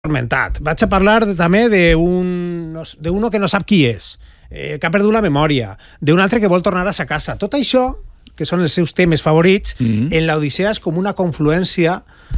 tormentat. Vaig a parlar també d'uno que no sap qui és, que ha perdut la memòria, d'un altre que vol tornar a sa casa. Tot això, que són els seus temes favorits, en l'Odissea és com una confluència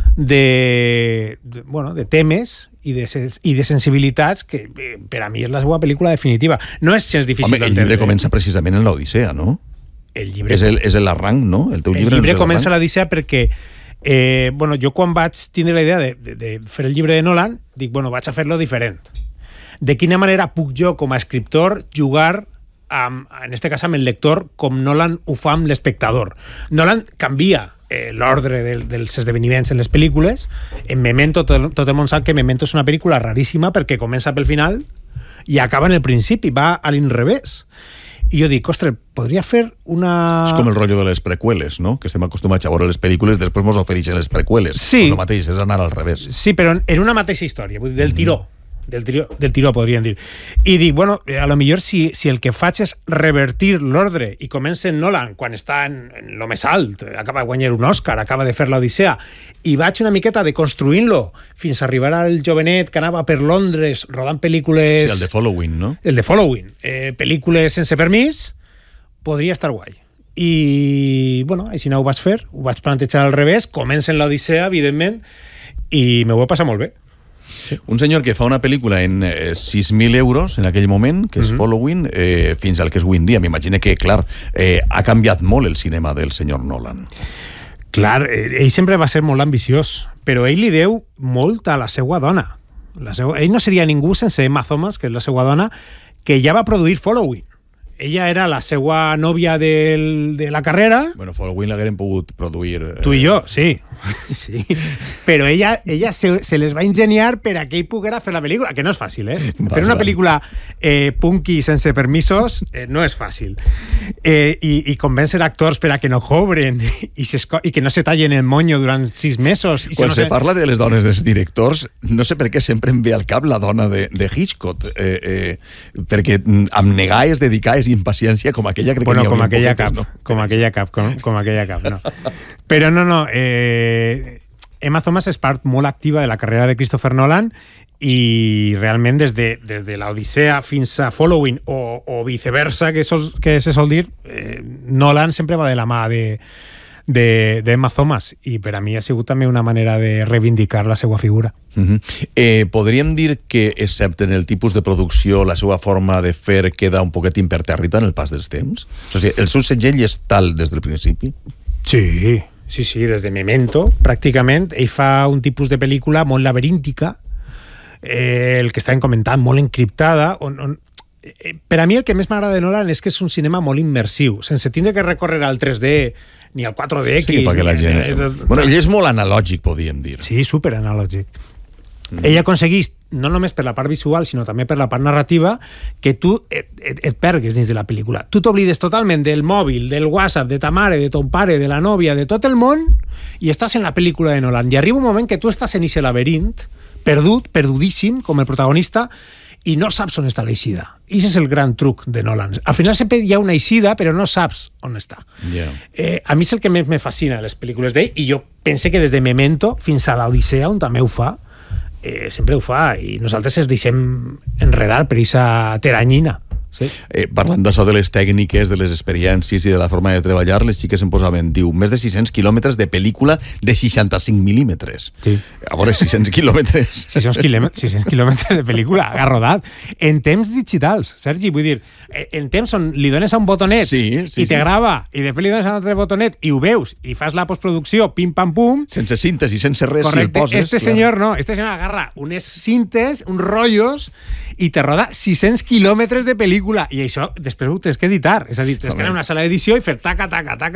de temes i de sensibilitats que per a mi és la seva pel·lícula definitiva. No és gens difícil d'entendre. El llibre comença precisament en l'Odissea, no? El llibre... És l'arranc, no? El teu llibre, comença a l'Odissea perquè jo quan vaig tindre la idea de fer el llibre de Nolan, dic, vaig a fer-lo diferent. De quina manera puc jo, com a escriptor, jugar en este cas amb el lector com Nolan ho fa amb l'espectador. Nolan canvia l'ordre dels esdeveniments en les pel·lícules. En Memento, tot el món sap que Memento és una pel·lícula raríssima perquè comença pel final i acaba en el principi, va a l'inrevés. I jo dic, ostres, podria fer una... És com el rotllo de les preqüeles, no? Que estem acostumats a veure les pel·lícules, després ens ofereixen les preqüeles. Sí. El mateix, és anar al revés. Sí, però en una mateixa història, vull dir, del tiró. Del tiró, podríem dir. I dic, a lo millor si el que faig és revertir l'ordre i comença en Nolan, quan està en lo més alt, acaba de guanyar un Òscar, acaba de fer l'Odissea, i vaig una miqueta deconstruint-lo fins a arribar al jovenet que anava per Londres rodant pel·lícules... Sí, el de Following, no? El de Following. Pel·lícules sense permís, podria estar guai. I, així no ho vaig fer, ho vaig plantejar al revés, comença en l'Odissea, evidentment, i m'ho he passat molt bé. Sí. Un senyor que fa una pel·lícula en 6.000 euros en aquell moment, que és Following, fins al que és avui en dia. M'imagino que, clar, ha canviat molt el cinema del senyor Nolan. Clar, ell sempre va ser molt ambiciós, però ell li deu molt a la seva dona. Ell no seria ningú sense Emma Thomas, que és la seva dona, que ja va produir Following. Ella era la seva nòvia de la carrera. Following l'hagueren pogut produir... Tu i jo, sí. Sí. Però ella se les va ingeniar per a que ell poguera fer la pel·lícula, que no és fàcil, Fer una pel·lícula punky sense permisos no és fàcil. I convèncer actors per a que no cobren i que no se tallen el monyo durant 6 mesos. Quan se parla de les dones dels directors, no sé per què sempre em ve al cap la dona de Hitchcock, perquè abnegar és dedicar és impaciència com aquella, crec que n'hi hauria poquetes, no? Com aquella cap, no. Però no, Emma Thomas és part molt activa de la carrera de Christopher Nolan i realment des de l'Odissea fins a Following o viceversa, que se sol dir, Nolan sempre va de la mà d'Emma Thomas i per a mi ha sigut també una manera de reivindicar la seva figura. Podríem dir que, excepte en el tipus de producció, la seva forma de fer queda un poquet impertèrrita en el pas dels temps? O sigui, el seu segell és tal des del principi? Sí, des de Memento, pràcticament. Ell fa un tipus de pel·lícula molt laberíntica, el que estàvem comentant, molt encriptada. Per a mi el que més m'agrada de Nolan és que és un cinema molt immersiu, sense tindre que recórrer al 3D ni al 4DX. Sí, perquè la gent... ell és molt analògic, podríem dir. Sí, super analògic. Ell aconsegueix, no només per la part visual, sinó també per la part narrativa, que tu et pergues dins de la pel·lícula. Tu t'oblides totalment del mòbil, del WhatsApp, de ta mare, de ton pare, de la nòvia, de tot el món, i estàs en la pel·lícula de Nolan. I arriba un moment que tu estàs en aquest laberint, perdudíssim, com el protagonista, i no saps on està l'eixida. I aquest és el gran truc de Nolan. Al final sempre hi ha una eixida, però no saps on està. A mi és el que més me fascina de les pel·lícules d'ell, i jo pense que des de Memento fins a l'Odissea, on també ho fa, sempre ho fa, i nosaltres ens deixem enredar per aquesta teranyina. Sí. Parlant d'això de les tècniques, de les experiències i de la forma de treballar, les xiques em posaven, diu, més de 600 quilòmetres de pel·lícula de 65 mil·límetres. Sí. A veure, 600 quilòmetres. 600 quilòmetres de pel·lícula, ha rodat. En temps digitals, Sergi, vull dir, en temps on li dones a un botonet i te grava, i després li dones a un altre botonet i ho veus, i fas la postproducció, pim-pam-pum... Sense cintes i sense res, correcte, si el poses... Este senyor agarra unes cintes, uns rotllos, i te roda 600 quilòmetres de pel·lícula, i això després ho tens que editar, és a dir, tens que anar a una sala d'edició i fer taca.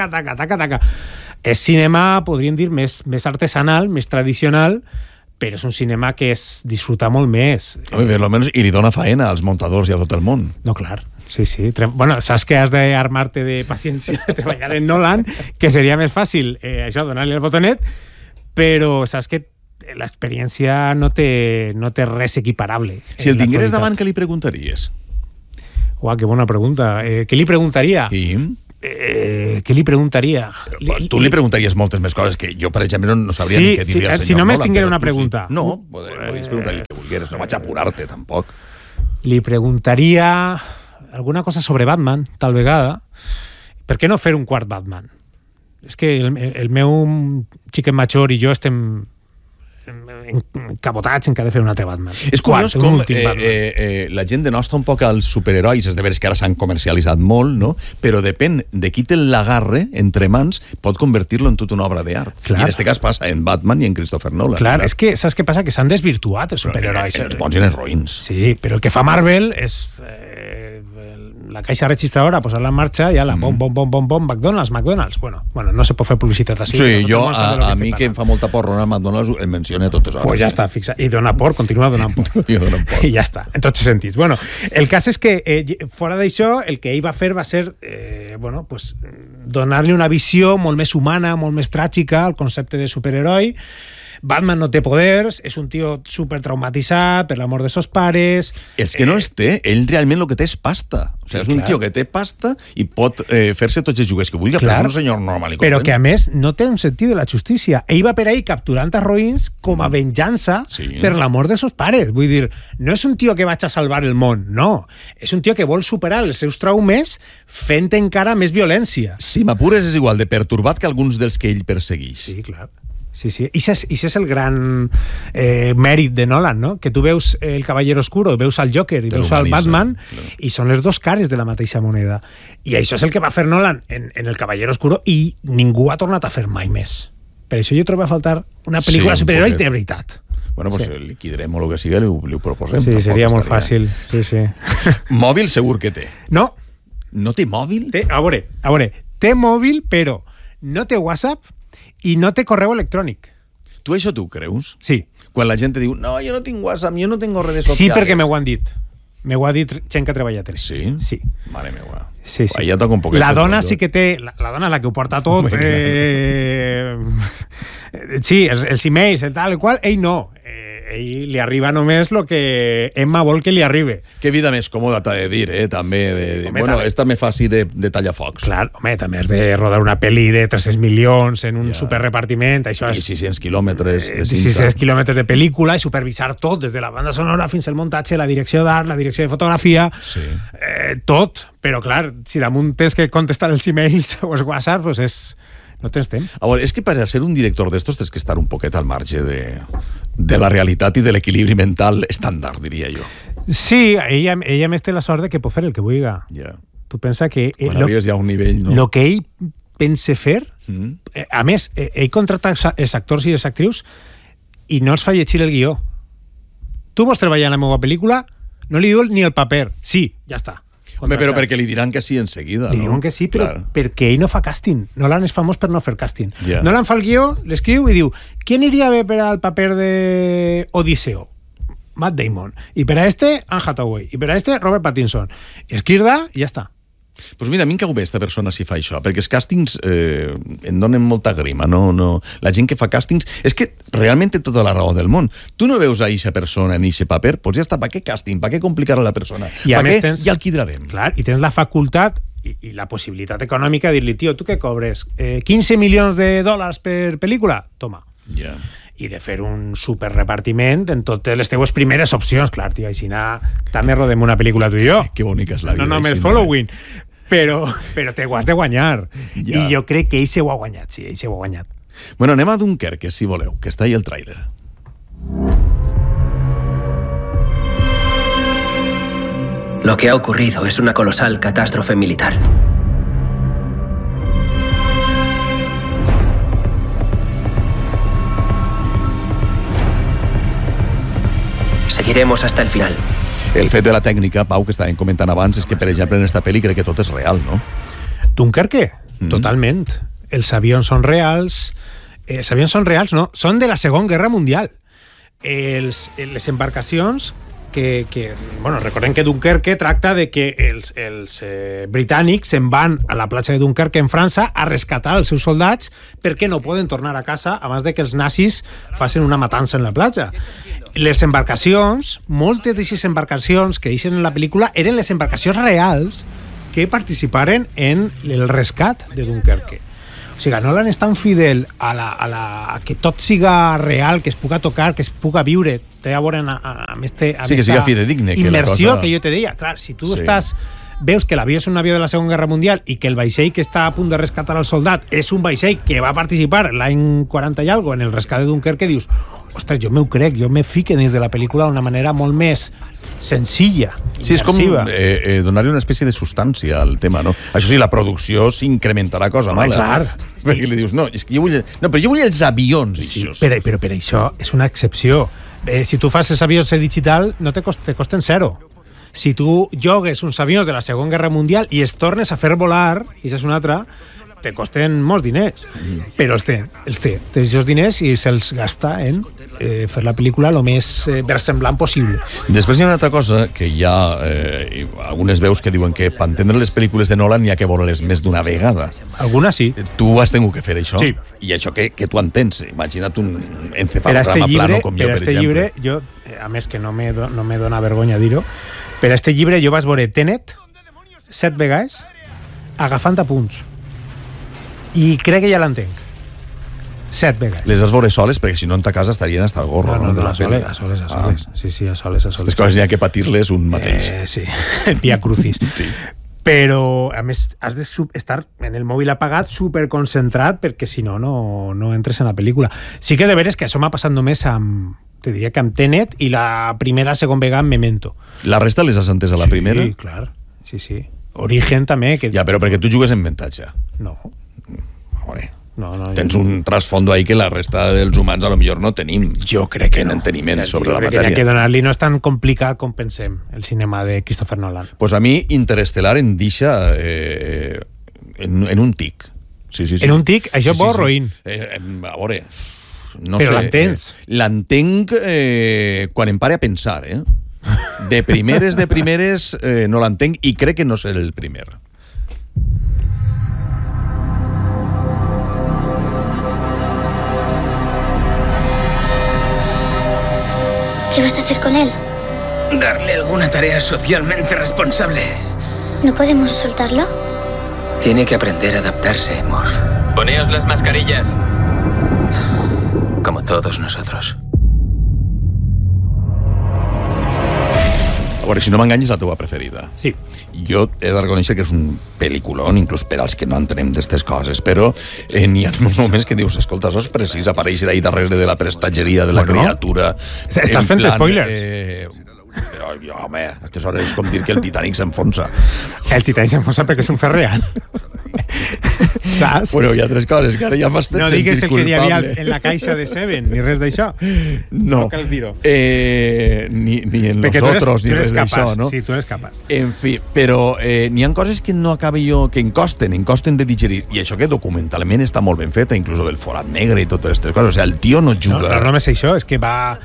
És cinema, podríem dir, més artesanal, més tradicional, però és un cinema que es disfruta molt més. Almenys, i li dona faena als muntadors i a tot el món. No, clar, sí. Saps que has d'armar-te de paciència de treballar en Nolan, que seria més fàcil, donar-li el botonet, però saps que l'experiència no té res equiparable. Si el tingueres davant, què li preguntaries? Uau, que bona pregunta. Què li preguntaria? Sí. què li preguntaria? Tu li preguntaries moltes més coses que jo, per exemple, no sabria ni què diria el senyor Nolan. Si només tinguera una pregunta. No, podries preguntar-li el que vulgueres, no vaig a apurar-te, tampoc. Li preguntaria alguna cosa sobre Batman, tal vegada. Per què no fer un quart Batman? És que el meu xiquet major i jo estem encabotats en que ha de fer un altre Batman. És curiós com la gent denosta un poc als superherois, és de veres que ara s'han comercialitzat molt, no? Però depèn de qui te'l l'agarre entre mans, pot convertir-lo en tota una obra d'art. I en aquest cas passa en Batman i en Christopher Nolan. Clar, és que saps què passa? Que s'han desvirtuat els superherois. Els bons i els roïns. Sí, però el que fa Marvel és la caixa registradora, posar-la en marxa i ala, bom, McDonald's. Bueno, no se pot fer publicitat així. Sí, jo, a mi que em fa molta por Ronald McDonald's, el menciona totes hores. Pues ja està, fixa. I dona por, continua donant por. I ja està, en tots els sentits. Bueno, el cas és que, fora d'això, el que ell va fer va ser, donar-li una visió molt més humana, molt més tràgica al concepte de superheroi. Batman no té poders, és un tio super traumatitzat per la mort de sos pares. És que no els té, ell realment el que té és pasta. O sigui, és un tio que té pasta i pot fer-se tots els joguers que vulgui, però és un senyor normal i corrent. Però que a més no té un sentit de la justícia. Ell va per ahí capturant a roïns com a venjança per la mort de sos pares. Vull dir, no és un tio que vaig a salvar el món, no. És un tio que vol superar els seus traumes fent encara més violència. Si m'apures és igual de pertorbat que alguns dels que ell persegueix. Sí, clar. Sí. I això és el gran mèrit de Nolan, no? Que tu veus el Caballero Oscuro, veus el Joker i veus el Batman, i són les dos cares de la mateixa moneda. I això és el que va fer Nolan en el Caballero Oscuro i ningú ha tornat a fer mai més. Per això jo trobo a faltar una pel·lícula superheroi de veritat. Bueno, pues liquidarem o el que sigui, li ho proposem. Sí, seria molt fàcil. Sí. Mòbil segur que té. No. No té mòbil? A veure, té mòbil, però no té WhatsApp i no té correu electrònic. Tu això t'ho creus? Sí. Quan la gent te diu, no, jo no tinc WhatsApp, jo no tengo redes sociales. Sí, perquè m'ho han dit. M'ho ha dit gent que ha treballat. Sí? Sí. Mare meva. Sí. Ja toca un poquet. La dona sí que té... La dona, la que ho porta tot... sí, els emails, el tal, el qual, ell no. Ell li arriba només el que Emma vol que li arribi. Que vida més còmoda t'ha de dir, també. Bueno, esta me fa així de tallafocs. Clar, home, també has de rodar una pel·li de 300 milions en un superrepartiment. Això és... I 600 quilòmetres de cinta. 600 quilòmetres de pel·lícula i supervisar tot, des de la banda sonora fins al muntatge, la direcció d'art, la direcció de fotografia, tot. Però, clar, si damunt tens que contestar els emails o els WhatsApp, doncs és... No tens temps. A veure, és que per ser un director d'estos tens que estar un poquet al marge de la realitat i de l'equilibri mental estàndard, diria jo. Sí, ella més té la sort de que pot fer el que vulgui. Tu pensa que... Quan arribes ja a un nivell, no? El que ell pense fer... A més, ell contracta els actors i les actrius i no els fa llegir el guió. Tu vols treballar en la meva pel·lícula? No li diu ni el paper. Sí, ja està. Home, però perquè li diran que sí en seguida, no? Li diuen que sí, però perquè ell no fa càsting. Nolan és famós per no fer càsting. Yeah. Nolan fa el guió, l'escriu i diu ¿quién iria bé per al paper de Odisseo? Matt Damon. I per a este, Anne Hathaway. I per a este, Robert Pattinson. Esquirda i ja està. Pues mira, a mi em cau bé esta persona si fa això, perquè els càstings em donen molta grima, no? La gent que fa càstings és que realment té tota la raó del món. Tu no veus a eixa persona en eixe paper, doncs ja està, per què càsting? Per què complicar a la persona? Per què ja el quidrarem? Clar, i tens la facultat i la possibilitat econòmica de dir-li, tio, tu què cobres? 15 milions de dòlars per pel·lícula? Toma. Ja. I de fer un superrepartiment en totes les teues primeres opcions. Clar, tio, així també rodem una pel·lícula tu i jo. Que bonica és la vida. No només Following. Però t'ho has de guanyar. I jo crec que ell se ho ha guanyat. Sí, ell se ho ha guanyat. Bueno, anem a Dunkerque, si voleu, que està ahí el tràiler. Lo que ha ocurrido es una colosal catástrofe militar. Seguiremos hasta el final. El fet de la tècnica, Pau, que estàvem comentant abans, és que, per exemple, en esta pel·li crec que tot és real, no? Dunkerque, totalment. Els avions són reals. Els avions són reals, no? Són de la Segona Guerra Mundial. Les embarcacions bueno, recordem que Dunkerque tracta de que els britànics se'n van a la platja de Dunkerque en França a rescatar els seus soldats perquè no poden tornar a casa abans de que els nazis facin una matança en la platja. Les embarcacions, moltes d'aquestes embarcacions que deixen en la pel·lícula eren les embarcacions reals que participaren en el rescat de Dunkerque. O sigui, Nolan és tan fidel a que tot siga real, que es puga tocar, que es puga viure, té a veure amb que siga fidedigne, immersió que jo te deia. Clar, si tu veus que l'avió és un avió de la Segona Guerra Mundial i que el vaixell que està a punt de rescatar el soldat és un vaixell que va participar l'any 40 i algo en el rescat de Dunkerque, dius, ostres, jo m'ho crec, jo me fique dins de la pel·lícula d'una manera molt més senzilla. Sí, és com donar-li una espècie de substància al tema, no? Això sí, la producció s'incrementarà cosa mala. Clar. Perquè li dius, no, és que jo vull... No, però jo vull els avions, sí, però per això és una excepció. Si tu fas els avions digital, no te costen zero. Si tu jogues uns avions de la Segona Guerra Mundial i es tornes a fer volar, i això és una altra, te costen molts diners. Però els té aquests diners i se'ls gasta en fer la pel·lícula el més versemblant possible. Després hi ha una altra cosa que hi ha algunes veus que diuen que per entendre les pel·lícules de Nolan n'hi ha que veure-les més d'una vegada. Algunes sí. Tu has tingut que fer això? Sí. I això que tu entens? Imagina't un encefalograma plano com jo, per exemple. Llibre, jo, a més que no me dona vergonya dir-ho, per a este llibre jo vaig veure Tenet 7 vegades agafant apunts. I crec que ja l'entenc. 7 vegades. Les has veure soles, perquè si no en ta casa estarien hasta el gorro, no? De la peli. A soles. Sí, a soles. Aquestes coses hi ha que patir-les un mateix. Sí, el Via Crucis. Sí. Però, a més, has d'estar en el mòbil apagat, superconcentrat, perquè si no entres en la pel·lícula. Sí que de veres que això m'ha passat només te diria que amb Tenet i la segona vegada amb Memento. La resta les has entès a la primera? Sí, clar. Sí. Origen també. Ja, però perquè tu jugues en avantatge. No. No, tens un trasfondo ahí que la resta dels humans a lo millor no tenim. Jo crec que en enteniment sobre la matèria. matèria. Que donar-li no és tan complicat com pensem, el cinema de Christopher Nolan. Pues a mi Interestelar em deixa en un tic. Sí. En un tic? Això és bo, Roín. A veure, no però sé. l'entens? L'entenc quan em pare a pensar, De primeres no l'entenc i crec que no seré el primer. ¿Qué vas a hacer con él? Darle alguna tarea socialmente responsable. ¿No podemos soltarlo? Tiene que aprender a adaptarse, Morph. Poneos las mascarillas. Como todos nosotros. A veure, si no m'enganyes, la teva preferida. Sí. Jo he de reconèixer que és un pel·liculón, inclús per als que no entenem d'estes coses, però n'hi ha molts moments que dius, escolta, això és precís aparèixer ahí darrere de la prestatgeria de la criatura. Estàs fent spoilers. Però, home, a aquestes hores és com dir que el Titanic s'enfonsa. El Titanic s'enfonsa perquè és un fer real. Saps? Bueno, hi ha tres coses que ara ja m'has fet sentir culpable. No digues el que hi havia en la caixa de Seven, ni res d'això. No cal dir-ho. Ni en nosotros, ni res d'això, no? Sí, tu eres capaç. En fi, però n'hi ha coses que no acabe jo, que em costen de digerir. I això que documentalment està molt ben feta, inclús del forat negre i totes aquestes coses. O sigui, el tio no juga... No només això, és que va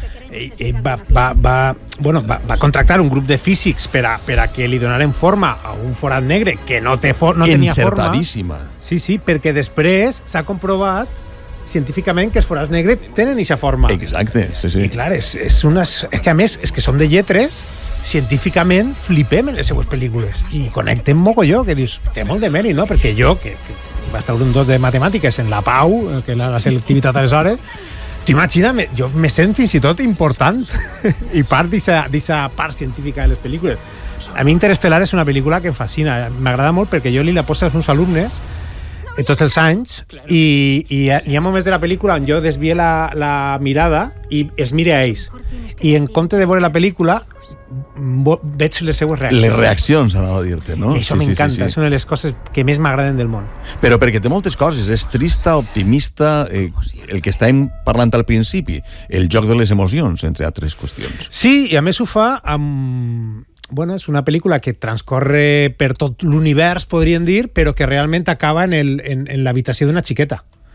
contractar un grup de físics per a que li donaren forma a un forat negre que no tenia forma. Encertadíssima. Sí, perquè després s'ha comprovat científicament que els forats negres tenen aquesta forma. Exacte, sí. I clar, és que a més, és que són de lletres, científicament flipem en les seues pel·lícules i connectem mogolló, que dius, té molt de mèrit, no? Perquè jo, que va estar un 2 de matemàtiques en la PAU, que la selectivitat aleshores, t'imagina, jo me sent fins i tot important i part d'aquesta part científica de les pel·lícules. A mi Interestelar és una pel·lícula que em fascina, m'agrada molt perquè jo li la poso als meus alumnes tots els anys i hi ha moments de la pel·lícula on jo desvie la mirada i es mire a ells i en compte de veure la pel·lícula veig les seues reaccions. Les reaccions, anava a dir-te, no? I això m'encanta, és una de les coses que més m'agraden del món. Però perquè té moltes coses, és trista, optimista, el que estàvem parlant al principi, el joc de les emocions, entre altres qüestions. Sí, i a més ho fa amb... Bueno, és una pel·lícula que transcorre per tot l'univers, podríem dir, però que realment acaba en l'habitació d'una xiqueta.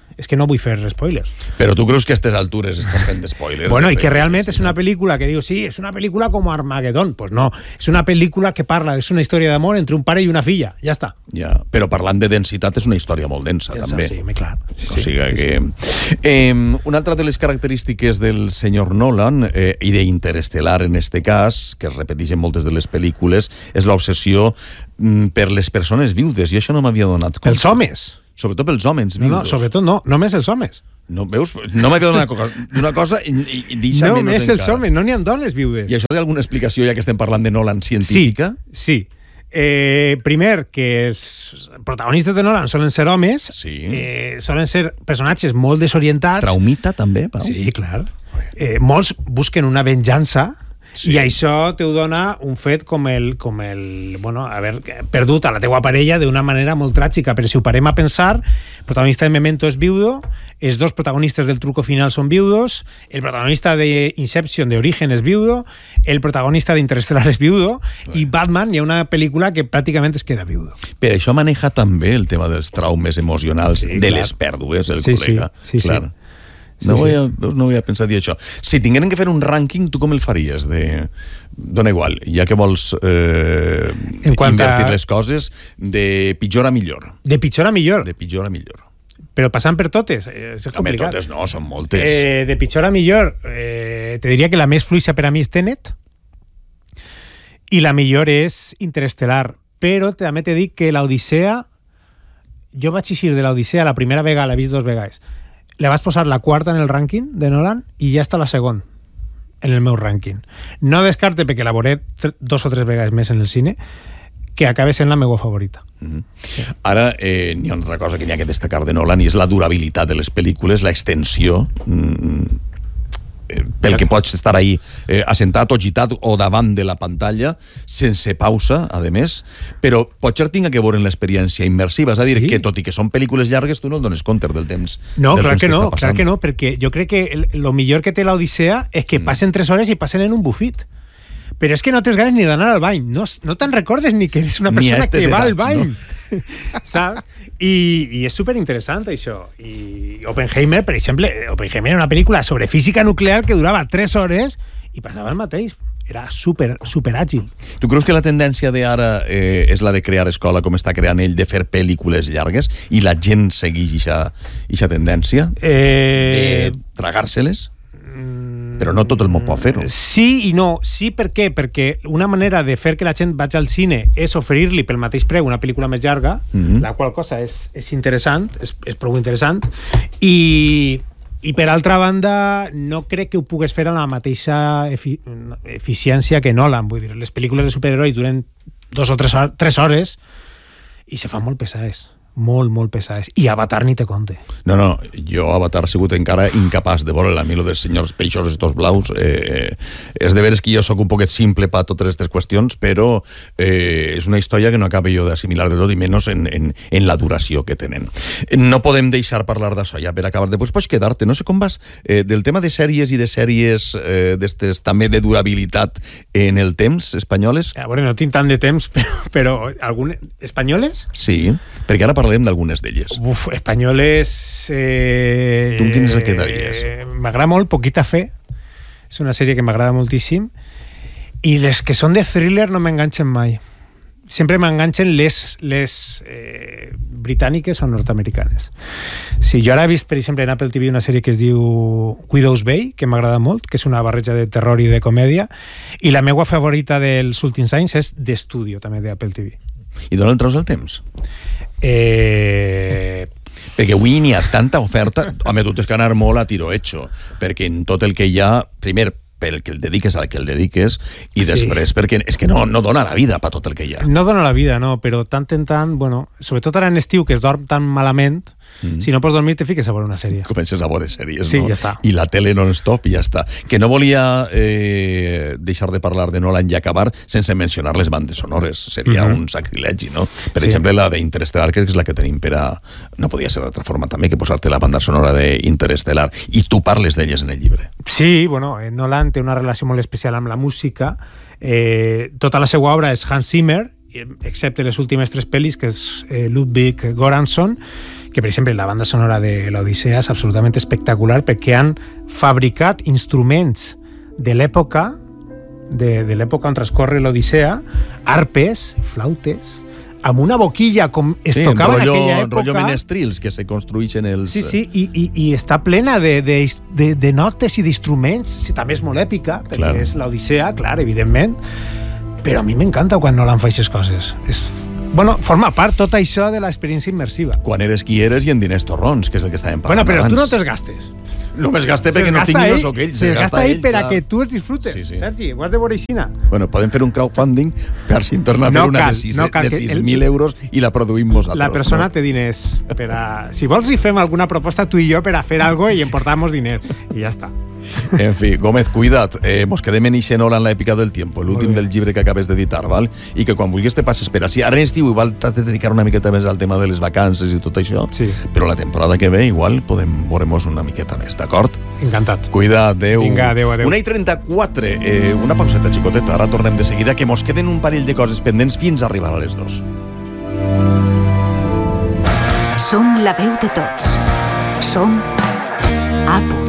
És que no vull fer spoilers. Però tu creus que a aquestes altures estàs fent spoilers? Bueno, i que realment és una pel·lícula que diu, sí, és una pel·lícula com Armageddon. Pues no, és una pel·lícula que parla, és una història d'amor entre un pare i una filla. Ja està. Ja, però parlant de densitat és una història molt densa, també. Sí, clar. Sí, o sigui que... una altra de les característiques del senyor Nolan, i d'Interestelar en este cas, que es repeteix en moltes de les pel·lícules, és l'obsessió per les persones viudes, i això no m'havia donat compte. Els homes. Sobretot pels homes viudos. No, sobretot no, només els homes. No, veus? No m'havia donat d'una cosa i deixa menys només els encara. homes, no n'hi ha dones viudes. I això té alguna explicació, ja que estem parlant de Nolan científica? Sí. Primer, que els protagonistes de Nolan solen ser homes, solen ser personatges molt desorientats. Traumita, també, Pau? Sí, clar. Molts busquen una venjança. Sí. I això te ho dona un fet com el bueno, haver perdut a la teua parella d'una manera molt tràgica, però si ho parem a pensar, el protagonista de Memento és viudo, els dos protagonistes del truco final són viudos, el protagonista de Inception, de Origen, és viudo, el protagonista d'Interestelar és viudo, i Batman hi ha una pel·lícula que pràcticament es queda viudo. Per això maneja també el tema dels traumes emocionals, de les pèrdues, el col·lega. Sí. No havia pensat dir això. Si tingueren que fer un rànquing, tu com el faries? Dona igual, ja que vols invertir les coses de pitjor a millor. De pitjor a millor? De pitjor a millor. Però passant per totes, és complicat. Totes no, són moltes. De pitjor a millor, te diria que la més fluixa per a mi és Tenet, i la millor és Interestelar. Però també te dic que l'Odissea, jo vaig eixir de l'Odissea la primera vegada, l'he vist 2 vegades. Le vas posar la quarta en el rànquing de Nolan i ja està la segona en el meu rànquing. No descarte, perquè la veuré 2 o 3 vegades més en el cine, que acabe sent la meva favorita. Sí. Ara, n'hi ha una altra cosa que n'hi ha que destacar de Nolan, i és la durabilitat de les pel·lícules, l'extensió, pel que pots estar ahí assentat o gitat o davant de la pantalla sense pausa, a més, però potser tinga que veure l'experiència immersiva, és a dir, que tot i que són pel·lícules llargues tu no et dones compte del temps. No, clar que no, perquè jo crec que el millor que té l'Odissea és que passen 3 hores i passen en un bufit. Però és que no tens ganes ni d'anar al bany, no te'n recordes ni que eres una persona que va al bany, no? Saps? I és superinteressant això. I Oppenheimer, per exemple, Oppenheimer era una pel·lícula sobre física nuclear que durava 3 hores i passava el mateix. Era super àgil. Tu creus que la tendència d'ara és la de crear escola, com està creant ell, de fer pel·lícules llargues, i la gent segueix aquesta tendència de tragar-se-les? Però no tot el món pot fer-ho. Sí i no. Sí, per què? Perquè una manera de fer que la gent vagi al cine és oferir-li pel mateix preu una pel·lícula més llarga, la qual cosa és interessant, és prou interessant, i per altra banda no crec que ho pugues fer amb la mateixa eficiència que Nolan. Vull dir, les pel·lícules de superherois duren 2 o 3 hores i se fan molt pesades. Molt pesades. I Avatar ni te compte. No, jo Avatar he sigut encara incapaç de veure-la. A mi, lo dels senyors peixos estos blaus, és de veres que jo sóc un poquet simple per totes aquestes qüestions, però és una història que no acabo jo d'assimilar de tot, i menys en la duració que tenen. No podem deixar parlar d'això, ja per acabar. Després pots quedar-te, no sé com vas, del tema de sèries i de sèries d'estes també de durabilitat en el temps, espanyoles. A veure, no tinc tant de temps, però algunes... Espanyoles? Sí, perquè ara parlem d'algunes d'elles. Espanyoles... Tu amb quines et quedaries? M'agrada molt Poquita Fe. És una sèrie que m'agrada moltíssim. I les que són de thriller no m'enganxen mai. Sempre m'enganxen les britàniques o nord-americanes. Sí, jo ara he vist, per exemple, en Apple TV una sèrie que es diu Widow's Bay, que m'agrada molt, que és una barreja de terror i de comèdia, i la meva favorita dels últims anys és The Studio, també d'Apple TV. I d'on el treus el temps? Perquè avui n'hi ha tanta oferta. Home, tu tens que anar molt a tiro hecho, perquè en tot el que hi ha, primer, pel que el dediques al que el dediques, i després perquè és que no dona la vida per tot el que hi ha. No dona la vida, no, però tant en tant, bueno, sobretot ara en estiu, que es dorm tan malament, si no pots dormir te fiques a veure una sèrie. Comences a veure sèries, sí, no? Ja està. I la tele non-stop i ja està. Que no volia deixar de parlar de Nolan i acabar sense mencionar les bandes sonores. Seria un sacrilegi, no? Per exemple, la d'Interestelar, que és la que tenim per a... No podia ser d'altra forma també que posar-te la banda sonora d'Interestelar. I tu parles d'elles en el llibre. Sí, bueno, Nolan té una relació molt especial amb la música. Tota la seva obra és Hans Zimmer, excepte les últimes 3 pel·lis, que és Ludwig Göransson, que, per exemple, la banda sonora de l'Odissea és absolutament espectacular perquè han fabricat instruments de l'època on transcorre l'Odissea, arpes, flautes, amb una boquilla com es tocava en aquella època. Rotllo menestrils que se construïxen els... Sí, i està plena de notes i d'instruments. Sí, també és molt èpica, perquè és l'Odissea, clar, evidentment, però a mi m'encanta quan Nolan fa aquestes coses. Forma part tot això de l'experiència immersiva. Quan eres qui eres i en diners torrons, que és el que estàvem parlant abans. Però tu no te'ls gastes. No me'ls gaste perquè no tingui no soc ell. Se gasta ell per a que tu els disfrutes. Sergi, ho has de veure aixina. Bueno, podem fer un crowdfunding per si en torna a fer una de 6.000 euros i la produïm nosaltres. La persona té diners per a... Si vols li fem alguna proposta tu i jo per a fer alguna cosa i em portamos diners. I ja està. En fi, Gómez, cuida't. Mos quedem en ixe Nolan, la èpica del tiempo, l'últim del llibre que acabes d'editar, val? I que quan vulguis te passes per així. Ara en estiu igual t'has de dedicar una miqueta més al tema de les vacances i tot això, però la temporada que ve igual podem veure-mos una miqueta més, d'acord? Encantat. Cuida't, adeu. Vinga, adeu. 1:34, una pauseta xicoteta, ara tornem de seguida, que mos queden un parell de coses pendents fins a arribar a les 2. Som la veu de tots. Som a punt.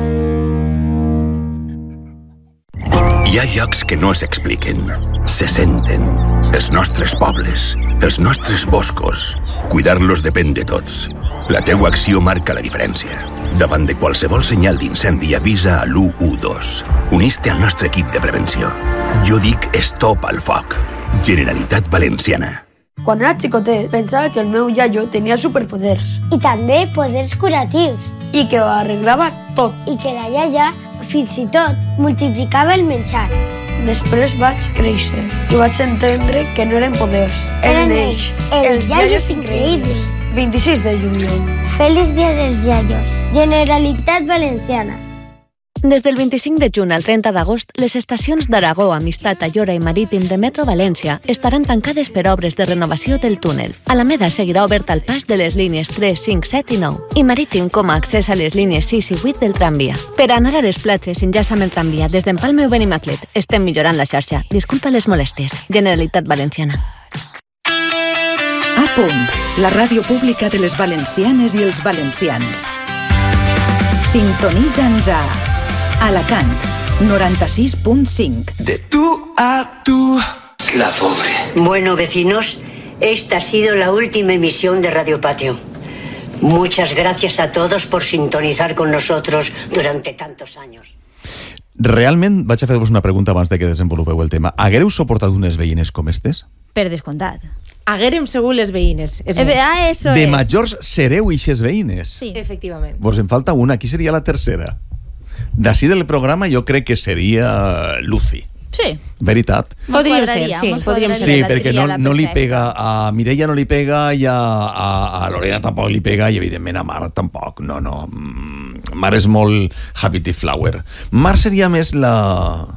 Hi ha llocs que no s'expliquen, se senten. Els nostres pobles, els nostres boscos. Cuidar-los depèn de tots. La teua acció marca la diferència. Davant de qualsevol senyal d'incendi avisa a l'112. Unís-te al nostre equip de prevenció. Jo dic stop al foc. Generalitat Valenciana. Quan era xicotet, pensava que el meu iaio tenia superpoders. I també poders curatius. I que ho arreglava tot. I que la iaia, fins i tot, multiplicava el menjar. Després vaig créixer i vaig entendre que no eren poders. Eren ells, els iaios increïbles. 26 de juliol. Feliç dia dels iaios. Generalitat Valenciana. Des del 25 de juny al 30 d'agost, les estacions d'Aragó, Amistat, Ayora i Marítim de Metro València estaran tancades per obres de renovació del túnel. Alameda seguirà obert al pas de les línies 3, 5, 7 i 9, i Marítim com a accés a les línies 6 i 8 del tramvia. Per anar a les platges, enllaça amb el tramvia des d'Empalme o Benimaclet. Estem millorant la xarxa. Disculpa les molèsties. Generalitat Valenciana. A punt, la ràdio pública de les valencianes i els valencians. Sintonitza'ns a Alacant, 96.5. De tú a tú. La pobre. Bueno, vecinos, esta ha sido la última emisión de Radio Patio. Muchas gracias a todos por sintonizar con nosotros durante tantos años. Realment, vaig a fer-vos una pregunta abans de que desenvolupeu el tema. Haguereu suportat unes veïnes com estes? Per descomptat. Haguérem segut les veïnes. De majors sereu ixes veïnes. Sí, efectivament. Vos en falta una. Qui seria la tercera? D'ací del programa jo crec que seria Lucy. Sí. Veritat? Podríem ser, sí. Sí, perquè no li pega a Mireia, no li pega, i a Lorena tampoc li pega, i evidentment a Mar tampoc. No. Mar és molt Happy Flower. Mar seria més la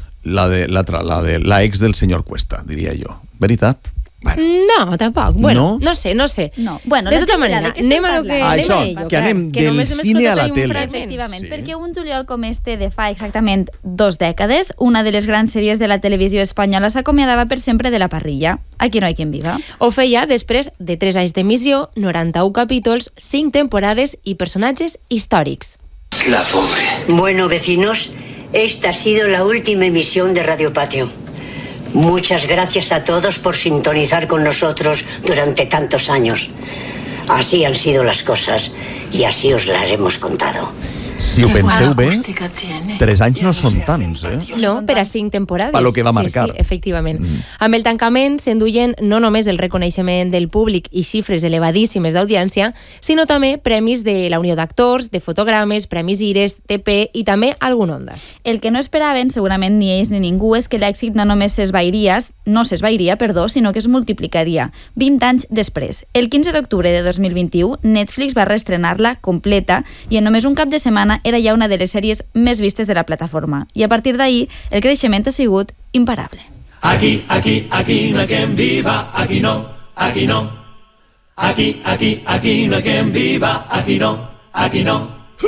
ex del senyor Cuesta, diria jo. Veritat? Bueno. No, tampoc. Bueno, no sé. No. Bueno, de tota manera, anem a lo que anem del cine a la tele. Efectivament, perquè un juliol com este de fa exactament 2 dècades, una de les grans sèries de la televisió espanyola s'acomiadava per sempre de la parrilla. Aquí no hay quien viva. Ho feia després de 3 anys d'emissió, 91 capítols, 5 temporades i personatges històrics. La pobre. Bueno, vecinos, esta ha sido la última emisión de Radio Patio. Muchas gracias a todos por sintonizar con nosotros durante tantos años. Así han sido las cosas y así os las hemos contado. Si ho penseu bé, 3 anys no són tants, No, per a 5 temporades. Per lo que va marcar. Sí, efectivament. Amb el tancament s'enduien no només el reconeixement del públic i xifres elevadíssimes d'audiència, sinó també premis de la Unió d'Actors, de fotogrames, premis Ires, TP i també algun Ondas. El que no esperaven, segurament ni ells ni ningú, és que l'èxit no només s'esvairia, sinó que es multiplicaria 20 anys després. El 15 d'octubre de 2021, Netflix va reestrenar-la completa i en només un cap de setmana era ja una de les sèries més vistes de la plataforma. I a partir d'ahir, el creixement ha sigut imparable. Aquí no hay quien viva, aquí no. Aquí no hay quien viva, aquí no.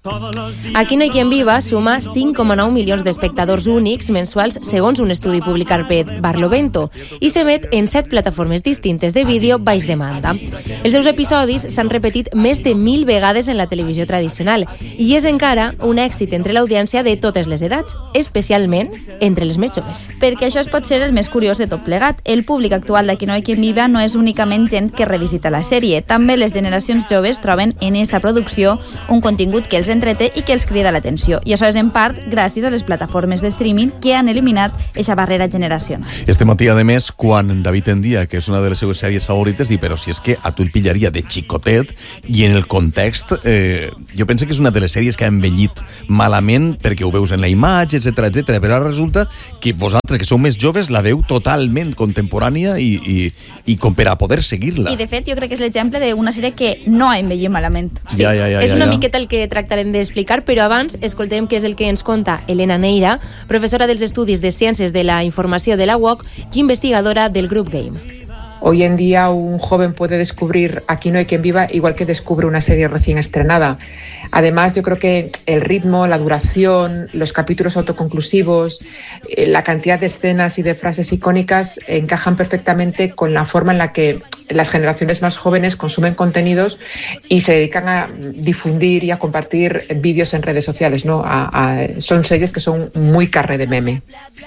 Aquí no hi quien viva suma 5,9 milions d'espectadors únics mensuals segons un estudi publicat per Barlovento i s'emet en 7 plataformes distintes de vídeo baix demanda. Els seus episodis s'han repetit més de 1.000 vegades en la televisió tradicional i és encara un èxit entre l'audiència de totes les edats, especialment entre les més joves. Perquè això pot ser el més curiós de tot plegat. El públic actual d'Aquí no hi quien viva no és únicament gent que revisita la sèrie. També les generacions joves troben en esta producció un contingut que els entreté i que els crida l'atenció. I això és en part gràcies a les plataformes de streaming que han eliminat aquesta barrera generacional. Este matí, a més, quan David Endia, que és una de les seves sèries favorites, diu, però si és que a tu el pillaria de xicotet i en el context, jo penso que és una de les sèries que ha envellit malament perquè ho veus en la imatge, etc, però ara resulta que vosaltres, que sou més joves, la veu totalment contemporània i com per a poder seguir-la. I de fet, jo crec que és l'exemple d'una sèrie que no ha envellit malament. Sí, és una miqueta el que tractarem d'explicar, però abans escoltem què és el que ens conta Elena Neira, professora dels Estudis de Ciències de la Informació de la UOC i investigadora del Group Game. Hoy en día un joven puede descubrir Aquí no hay quien viva igual que descubre una serie recién estrenada. Además, yo creo que el ritmo, la duración, los capítulos autoconclusivos, la cantidad de escenas y de frases icónicas encajan perfectamente con la forma en la que las generaciones más jóvenes consumen contenidos y se dedican a difundir y a compartir vídeos en redes sociales, ¿no? Son series que son muy carne de meme.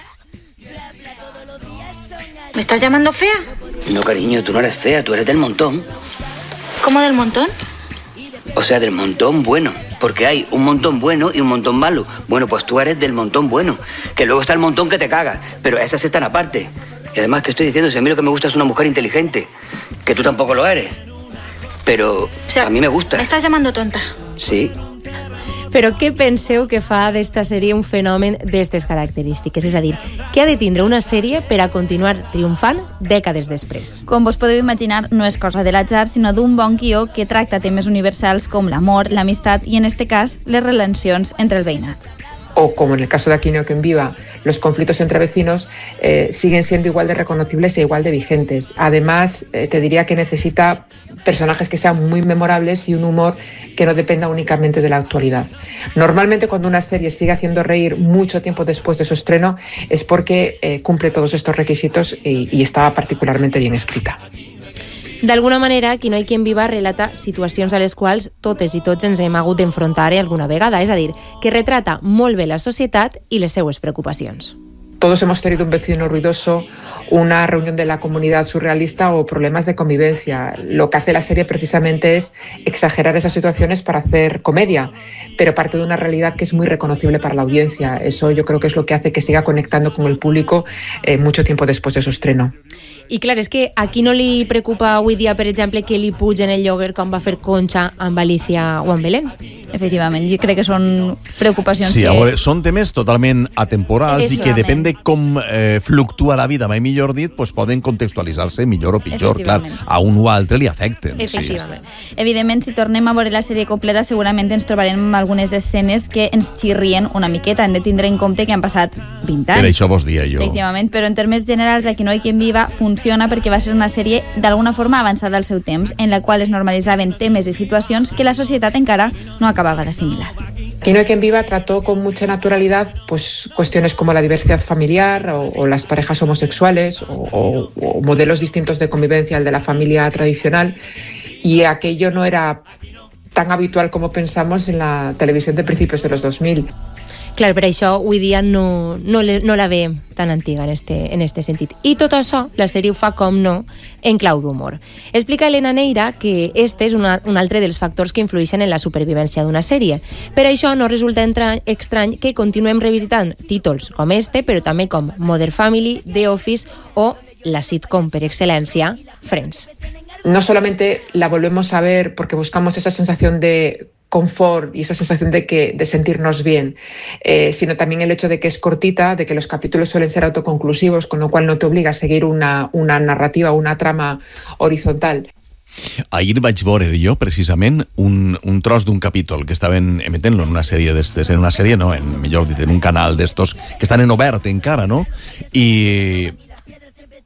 ¿Me estás llamando fea? No, cariño, tú no eres fea, tú eres del montón. ¿Cómo del montón? O sea, del montón bueno, porque hay un montón bueno y un montón malo. Bueno, pues tú eres del montón bueno, que luego está el montón que te caga, pero esas están aparte. Y además, ¿qué estoy diciendo? Si a mí lo que me gusta es una mujer inteligente, que tú tampoco lo eres. Pero a mí me gusta. ¿Me estás llamando tonta? Sí. Però què penseu que fa d'esta sèrie un fenomen d'aquestes característiques? És a dir, què ha de tindre una sèrie per a continuar triomfant dècades després? Com vos podeu imaginar, no és cosa de l'atzar, sinó d'un bon guió que tracta temes universals com l'amor, l'amistat i, en este cas, les relacions entre el veïnat. O como en el caso de Aquí no hay quien viva, los conflictos entre vecinos siguen siendo igual de reconocibles e igual de vigentes. Además, te diría que necesita personajes que sean muy memorables y un humor que no dependa únicamente de la actualidad. Normalmente cuando una serie sigue haciendo reír mucho tiempo después de su estreno es porque cumple todos estos requisitos y está particularmente bien escrita. D'alguna manera, Aquí no hay quien viva relata situacions a les quals totes i tots ens hem hagut d'enfrontar alguna vegada, és a dir, que retrata molt bé la societat i les seues preocupacions. Todos hemos tenido un vecino ruidoso, una reunión de la comunidad surrealista o problemas de convivencia. Lo que hace la serie precisamente es exagerar esas situaciones para hacer comedia, pero parte de una realidad que es muy reconocible para la audiencia. Eso yo creo que es lo que hace que siga conectando con el público mucho tiempo después de su estreno. I clar, és que a qui no li preocupa avui dia, per exemple, que li pugen el lloguer com va fer Concha amb Alicia o amb Belén? Efectivament, jo crec que són preocupacions sí, que... a veure, són temes totalment atemporals i que depèn de com fluctua la vida, mai millor dit, pues poden contextualitzar-se millor o pitjor. Clar, a un o altre li afecten. Efectivament. Sí. Evidentment, si tornem a veure la sèrie completa, segurament ens trobarem amb algunes escenes que ens xirrien una miqueta. Hem de tindre en compte que han passat 20 anys. Per això vos dia jo. Efectivament, però en termes generals, Aquí no hay quien viva funciona perquè va ser una sèrie d'alguna forma avançada al seu temps, en la qual es normalitzaven temes i situacions que la societat encara no acabava d'assimilar. Aquí no hay quien viva trató con mucha naturalidad pues cuestiones como la diversidad familiar o las parejas homosexuales o modelos distintos de convivencia al de la familia tradicional, y aquello no era tan habitual como pensamos en la televisión de principios de los 2000. Clar, per això avui dia no la ve tan antiga en este sentit. I tot això, la sèrie ho fa, com no, en clau d'humor. Explica Elena Neira que este és un altre dels factors que influeixen en la supervivència d'una sèrie. Per això no resulta estrany que continuem revisitant títols com este, però també com Modern Family, The Office o la sitcom per excel·lència, Friends. No solamente la volvemos a ver porque buscamos esa sensación de confort y esa sensación de sentirnos bien, sino también el hecho de que es cortita, de que los capítulos suelen ser autoconclusivos, con lo cual no te obliga a seguir una narrativa, una trama horizontal. Ahir vaig veure jo, precisament, un tros d'un capítol que estaven emetent-lo en una sèrie d'estes, en una sèrie no, millor dit, en un canal d'estos que estan en obert encara, no? I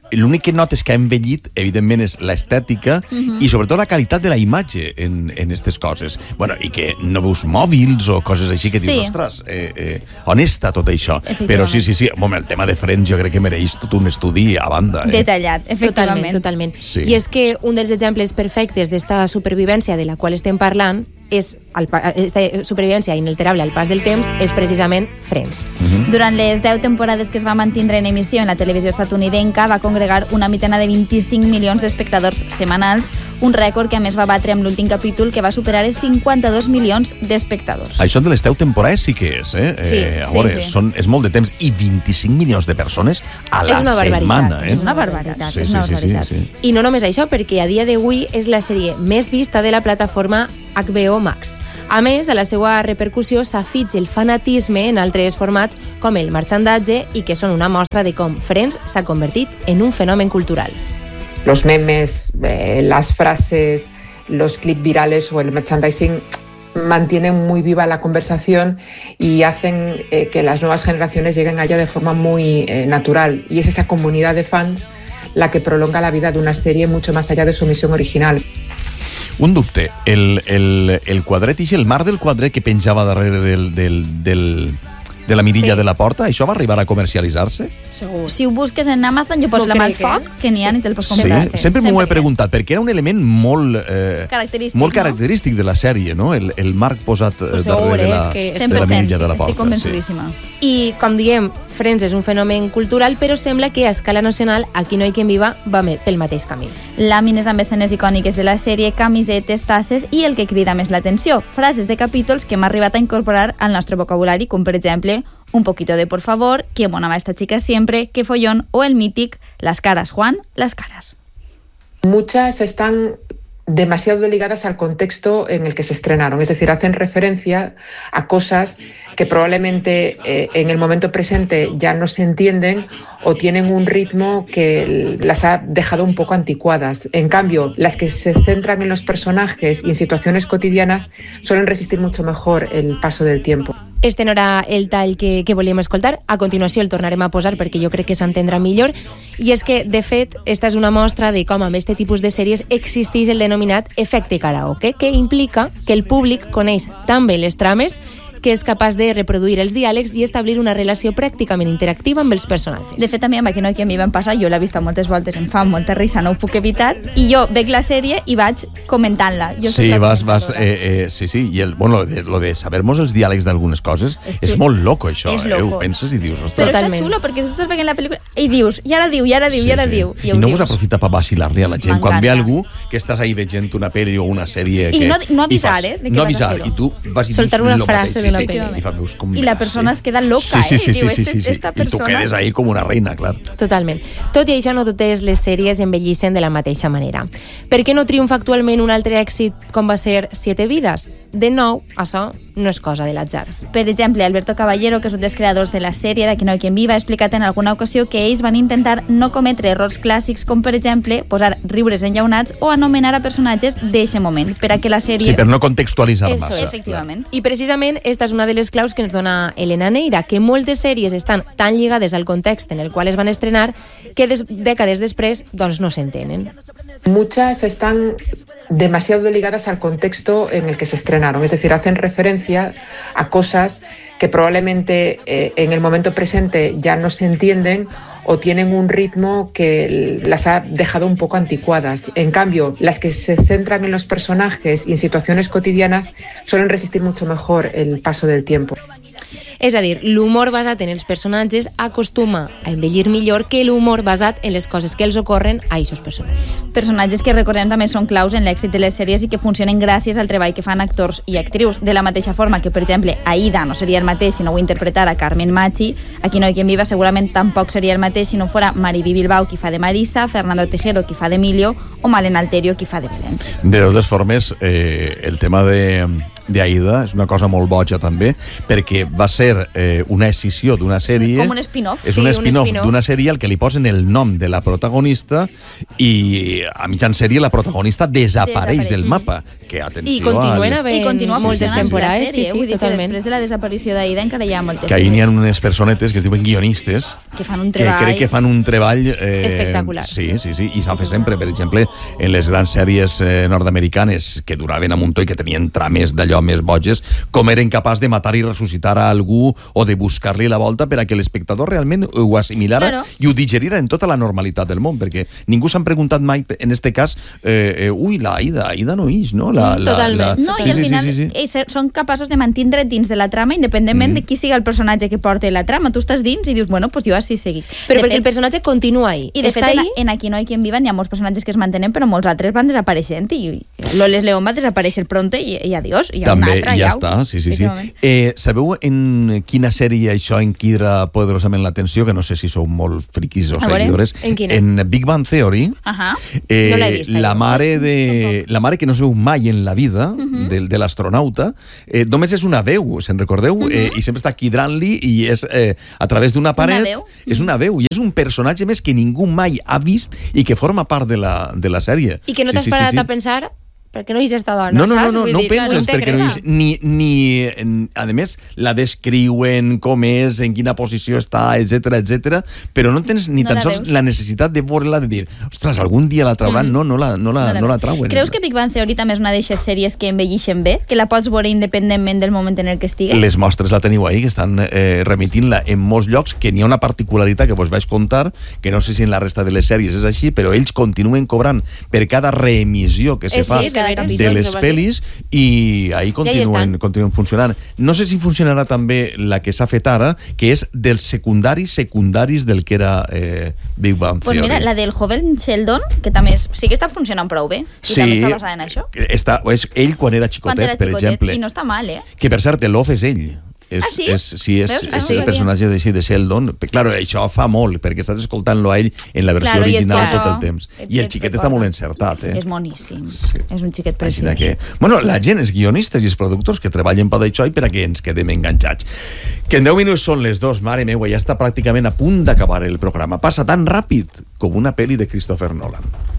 l'únic que notes que ha envellit, evidentment, és l'estètica i sobretot la qualitat de la imatge en aquestes coses. Bueno, i que no veus mòbils o coses així que dius, ostres, on està tot això? Però sí, el tema de Friends jo crec que mereix tot un estudi a banda. Detallat, efectivament. Totalment. I és que un dels exemples perfectes d'esta supervivència de la qual estem parlant esta supervivència inalterable al pas del temps és precisament Friends. Durant les 10 temporades que es va mantindre en emissió en la televisió estatunidenca va congregar una mitjana de 25 milions d'espectadors setmanals, un rècord que a més va batre amb l'últim capítol que va superar els 52 milions d'espectadors. Això de les 10 temporades sí que és, a veure, és molt de temps i 25 milions de persones a la setmana. És una barbaritat. I no només això, perquè a dia d'avui és la sèrie més vista de la plataforma HBO Max. A més, a la seva repercussió s'afitja el fanatisme en altres formats com el marxandatge i que són una mostra de com Friends s'ha convertit en un fenomen cultural. Los memes, las frases, los clips virales o el merchandising mantienen muy viva la conversación y hacen que las nuevas generaciones lleguen allá de forma muy natural. Y es esa comunidad de fans la que prolonga la vida de una serie mucho más allá de su misión original. Un dubte, el quadret i el marc del quadret que penjava darrere de la mirilla de la porta, això va arribar a comercialitzar-se? Segur. Si ho busques en Amazon, jo poso la mà al foc, que n'hi ha i te'l pots comprar. Sí, sempre m'ho he preguntat, perquè era un element molt característic de la sèrie, no? El marc posat darrere de la mirilla de la porta. Estic convençudíssima. I, com diem, Friends és un fenomen cultural, però sembla que a escala nacional Aquí no hi quien viva va pel mateix camí. Làmines amb escenes icòniques de la sèrie, camisetes, tasses i el que crida més l'atenció, frases de capítols que hem arribat a incorporar al nostre vocabulari, com per exemple un poquito de por favor, que mona va esta chica siempre, que follón o el mític las caras, Juan, las caras. Muchas están demasiado ligadas al contexto en el que se estrenaron, es decir, hacen referencia a cosas que probablemente en el momento presente ya no se entienden o tienen un ritmo que las ha dejado un poco anticuadas. En cambio, las que se centran en los personajes y en situaciones cotidianas suelen resistir mucho mejor el paso del tiempo. Este no era el tall que volíem escoltar. A continuació el tornarem a posar perquè jo crec que s'entendrà millor. I és que, de fet, esta és una mostra de com amb aquest tipus de sèries existeix el denominat efecte karaoke, que implica que el públic coneix tan bé les trames que és capaç de reproduir els diàlegs i establir una relació pràcticament interactiva amb els personatges. De fet, a mi amb Aquí no hi quien viva em passa, jo l'he vista moltes voltes, em fa molta risa, no ho puc evitar, i jo veig la sèrie i vaig comentant-la. Sí, sí, i lo de saber-nos els diàlegs d'algunes coses és molt loco, això. Ho penses i dius, ostres. Però està xulo, perquè tu estàs veient la pel·lícula i dius, i ara diu. I no us aprofita per vacilar-li a la gent. Quan ve algú que estàs ahí veient una pel·li o una sèrie... I no avisar, no avisar, i tu vas i dius soltar una frase d'una pel·li. I la persona es queda loca, diu, esta persona... I tu quedes ahí com una reina, clar. Totalment. Tot i això, no totes les sèries envellissen de la mateixa manera. Per què no triomfa actualment un altre èxit com va ser Siete vidas? De nou, això no és cosa de l'atzar. Per exemple, Alberto Caballero, que és un dels creadors de la sèrie d'Aquí no hi quien viva, ha explicat en alguna ocasió que ells van intentar no cometre errors clàssics com, per exemple, posar riures enllaunats o anomenar a personatges d'eixe moment, per a que la sèrie... Sí, per no contextualitzar massa. Efectivament. I precisament esta és una de les claus que ens dona Elena Neira, que moltes sèries estan tan lligades al context en el qual es van estrenar que dècades després doncs no s'entenen. Muchas están demasiado ligadas al contexto en el que se estrenaron, es decir, hacen referencia a cosas que probablemente en el momento presente ya no se entienden o tienen un ritmo que las ha dejado un poco anticuadas. En cambio, las que se centran en los personajes y en situaciones cotidianas suelen resistir mucho mejor el paso del tiempo. És a dir, l'humor basat en els personatges acostuma a envellir millor que l'humor basat en les coses que els ocorren a aquests personatges. Personatges que, recordem, també són claus en l'èxit de les sèries i que funcionen gràcies al treball que fan actors i actrius. De la mateixa forma que, per exemple, Aida no seria el mateix si no ho interpretara Carmen Machi, Aquí no hi quien viva segurament tampoc seria el mateix si no fora Mariby Bilbao, qui fa de Marisa, Fernando Tejero, qui fa d'Emilio, o Malen Alterio, qui fa de Belén. De totes formes, el tema de d'Aida, és una cosa molt boja també, perquè va ser una escissió d'una sèrie... Com un spin-off. És un spin-off d'una sèrie al que li posen el nom de la protagonista i a mitjan sèrie la protagonista desapareix del mapa. Que, atenció, I continuen havent moltes temporades. Sí, vull dir que després de la desaparició d'Aida encara hi ha moltes que ahir n'hi ha unes personetes que es diuen guionistes que fan un treball, que crec que fan un treball espectacular. Sí, i s'ha fet sempre, per exemple, en les grans sèries nord-americanes que duraven a muntó i que tenien trames d'allò més boges, com eren capaç de matar i ressuscitar a algú o de buscar-li la volta per a que l'espectador realment ho assimilara i ho digerira en tota la normalitat del món, perquè ningú s'han preguntat mai, en este cas, la Aida no és, no? Totalment. No, i al final són capaços de mantindre dins de la trama independentment de qui siga el personatge que porta la trama. Tu estàs dins i dius, bueno, pues jo així seguic. Però perquè el personatge continua ahí. I de fet, en Aquí no hay quien viva hi ha molts personatges que es mantenen, però molts altres van desapareixent i Loles León va desaparèixer pronto i adiós. I també, una altra, ja està, sí. Sabeu en quina sèrie això enquidra poderosament l'atenció, que no sé si sou molt friquis o seguidores? En Big Bang Theory, no l'he vist, la mare que no es veu mai en la vida de l'astronauta, només és una veu, se'n recordeu? I sempre està quidrant-li i és a través d'una paret, és una veu, i és un personatge més que ningú mai ha vist i que forma part de la sèrie. I que no t'has parat a pensar perquè no hi has estat dona, saps? No ho penses, perquè no hi a més, la descriuen com és, en quina posició està, etc, però no tens ni tan sols la necessitat de veure-la, de dir, ostres, algun dia la trauran, no la trauen. Creus que Big Bang Theory també és una d'aquestes sèries que envellixen bé, que la pots veure independentment del moment en el que estigues? Les mostres la teniu ahí, que estan remitint-la en molts llocs, que n'hi ha una particularitat que vos vaig contar, que no sé si en la resta de les sèries és així, però ells continuen cobrant per cada reemissió que se fa de les pel·lis i ahí continuen funcionant. No sé si funcionarà també la que s'ha fet ara, que és dels secundaris del que era Big Bang Theory. Pues mira, la del joven Sheldon, que també sí que està funcionant prou bé, i també està basada en això. És ell quan era xicotet, per exemple. I no està mal, Que per cert, l'Off és ell. És el personatge de Sheldon. Claro, això fa molt, perquè estàs escoltant-lo a ell en la versió original tot el temps. I el xiquet està molt encertat. És moníssim. És un xiquet preciós. Bueno, la gent, els guionistes i els productors que treballen per això i per a que ens quedem enganxats. Que en 10 minuts són les 2, mare meua, ja està pràcticament a punt d'acabar el programa. Passa tan ràpid com una pel·li de Christopher Nolan.